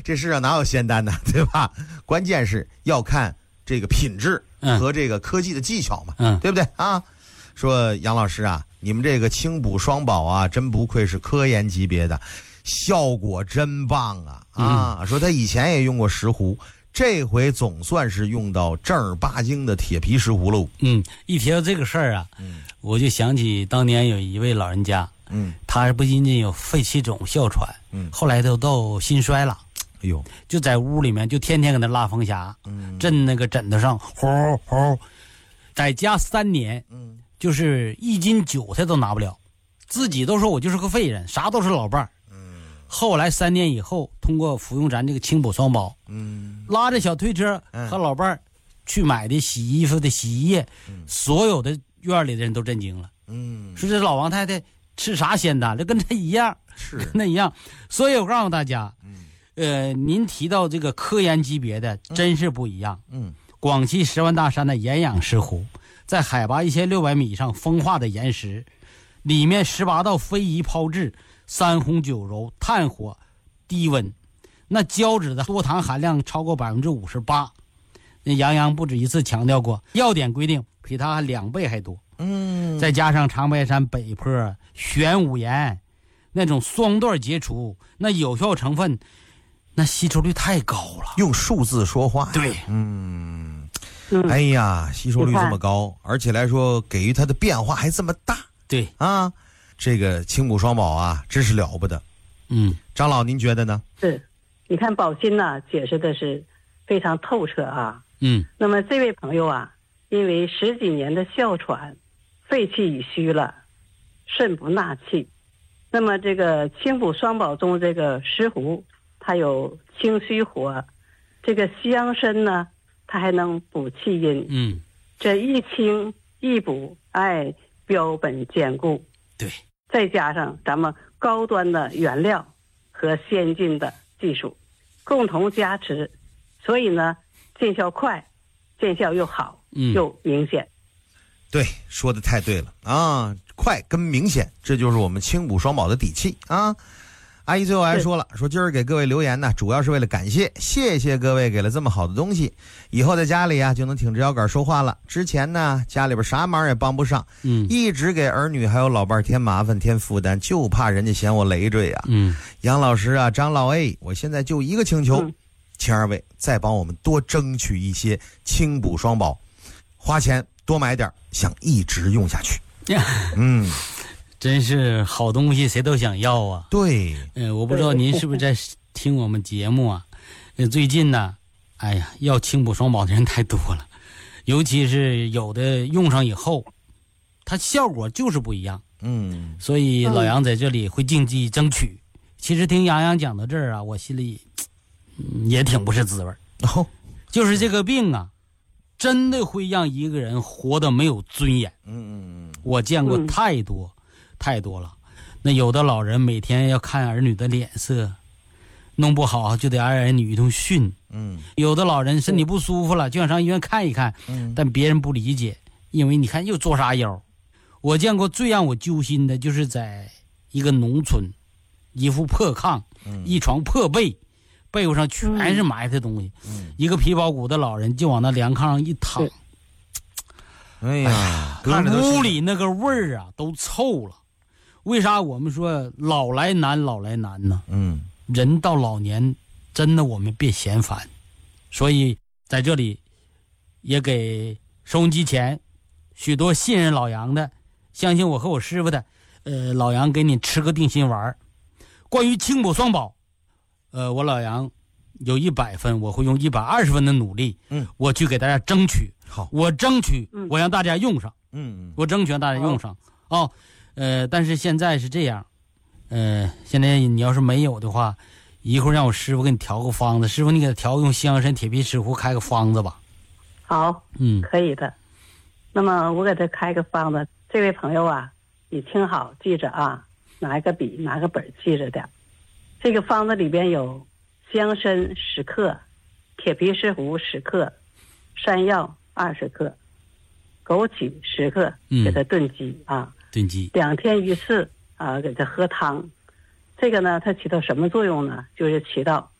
这世上哪有仙丹呢，对吧？关键是要看这个品质和这个科技的技巧嘛，对不对啊？说杨老师啊，你们这个清补双宝啊，真不愧是科研级别的，效果真棒啊！说他以前也用过石斛，这回总算是用到正儿八经的铁皮石斛喽。 一提到这个事儿啊，我就想起当年有一位老人家，他不仅仅有肺气肿、哮喘，后来都到心衰了。 哎呦， 就在屋里面就天天搁那拉风匣，震那个枕头上，呼呼，在家3年，就是1斤韭菜都拿不了，自己都说我就是个废人，啥都是老伴儿。后来3年以后，通过服用咱这个清补双宝，拉着小推车和老伴儿去买的洗衣服的洗衣液，所有的院里的人都震惊了。说这老王太太吃啥仙丹，这跟他一样，跟他一样。所以我告诉大家，您提到这个科研级别的，真是不一样。广西10万大山的岩氧石斛，在海拔1600米以上风化的岩石，里面18道非遗抛掷，3红9柔，炭火低温，那胶质的多糖含量超过58%。那杨洋不止一次强调过，药典规定比它还2倍还多。再加上长白山北坡、玄武岩那种双段结除，那有效成分那吸收率太高了， 用数字说话。 对， 哎呀，吸收率这么高，而且来说给予它的变化还这么大。 对啊，这个清补双宝啊，真是了不得。张老您觉得呢？ 是，你看宝鑫呢解释的是非常透彻啊。那么这位朋友啊，因为10几年的哮喘，肺气已虚了，肾不纳气。那么这个清补双宝中这个石斛，它有清虚火，这个西洋参呢，它还能补气阴。这一清一补，标本兼顾。 对， 再加上咱们高端的原料和先进的技术，共同加持，所以呢，见效快，见效又好，又明显。 对，说的太对了啊！快跟明显，这就是我们清补双宝的底气啊！阿姨最后还说了，说今儿给各位留言呢，主要是为了感谢，谢谢各位给了这么好的东西，以后在家里啊就能挺直腰杆说话了。之前呢，家里边啥忙也帮不上，一直给儿女还有老伴添麻烦添负担，就怕人家嫌我累赘啊。杨老师啊，张老 A， 我现在就一个请求，请二位再帮我们多争取一些清补双宝，花钱多买点，想一直用下去。 真是好东西谁都想要啊。 对， 我不知道您是不是在听我们节目啊？最近呢，哎呀，要清补双宝的人太多了，尤其是有的用上以后，它效果就是不一样。所以老杨在这里会尽力争取。其实听杨洋讲到这儿啊，我心里也挺不是滋味。就是这个病啊，真的会让一个人活得没有尊严。我见过太多了。那有的老人每天要看儿女的脸色，弄不好就得儿女一通训。有的老人身体不舒服了，就想上医院看一看，但别人不理解，因为你看又做啥腰。我见过最让我揪心的就是在一个农村，一副破炕，一床破被，被窝上全是埋汰东西，一个皮包骨的老人就往那凉炕上一躺。 哎呀， 屋里那个味儿啊都臭了。为啥我们说老来难呢？人到老年真的我们别嫌烦。所以在这里也给收音机前许多信任老杨的，相信我和我师傅的，老杨给你吃个定心丸。关于清补双宝，我老杨有100分，我会用120分的努力，我去给大家争取。 好， 我争取，我让大家用上。我争取让大家用上啊。但是现在是这样，现在你要是没有的话，一会儿让我师傅给你调个方子。师傅，你给他调用西洋参铁皮石斛开个方子吧。 好，可以的。那么我给他开个方子，这位朋友啊，你听好，记着啊，拿一个笔，拿个本记着点。这个方子里边有西洋参10克，铁皮石斛10克，山药20克，枸杞10克，给它炖鸡啊。 炖鸡 2天1次啊，给它喝汤。这个呢，它起到什么作用呢？就是起到